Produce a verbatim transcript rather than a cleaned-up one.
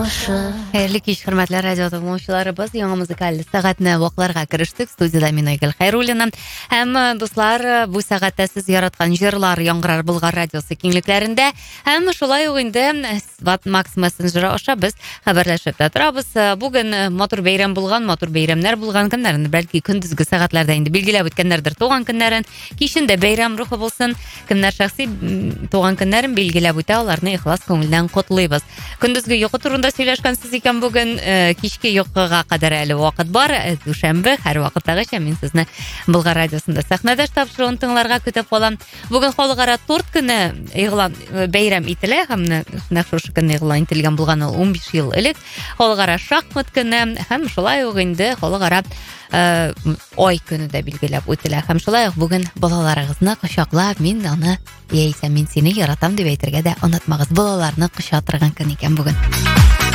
Хәерле кич, хөрмәтле радио тыңлаучыларыбыз. Яңа музыкаль сәгатьне вакытларга керештек. Студияда мин Айгөл Хәйруллина. Һәм дуслар, бу сәгатьтә сез яраткан җырлар яңгырар Болгар радиосы киңлекләрендә. Һәм шулай ук инде Max Messenger аша без хәбәрләшеп тә торабыз. Бүген матур бәйрәм булган, матур бәйрәмнәр булган көннәрне, бәлки көндезге сәгатьләрдә инде билгеләп үткәннәрдер туган көннәрен. Кичендә бәйрәм рухы булсын. Кемнәр шәхси туган көннәрен билгеләп үтә, аларны ихлас күңелдән котлыйбыз. Көндезге йокы турында сөйләшкәнсез икән бүген, кичке йокыга кадәр әле вакыт бар. Дүшәмбе һәр вакыттагыча мин сезне Болгар радиосында сәхнәдә тапшыруын тыңларга көтеп калам. Бүген халыкара торт көне игълан бәйрәм ителә һәм нәкъ шушы көнне игълан ителгән булган ул ун биш ел элек. Халыкара шахмат көне һәм шулай ук инде халыкара ай көне дә билгеләп үтелә. Һәм шулай ук бүген балаларыгызны кочаклап, мин аны яисә мин сине яратам дип әйтергә дә онытмагыз. Балаларны кочатырган көн икән бүген.